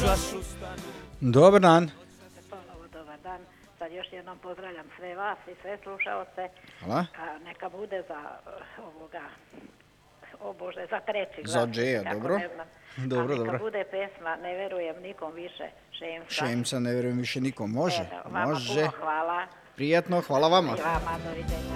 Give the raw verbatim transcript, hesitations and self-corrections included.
Dobar dan. Ponovo dobar dan. Sad još jednom pozdravljam sve vas i sve slušaoce. Hvala. A neka bude za uh, ovoga, o Bože, za treći glas. Za Džeja, kako dobro. ne znam. Dobro, A neka dobro. bude pesma Ne verujem nikom više, Šemsa. Šemsa, ne vjerujem više nikom. Može, Eto, vama može. puno hvala. Prijatno, hvala vama. I vama, doviđenja.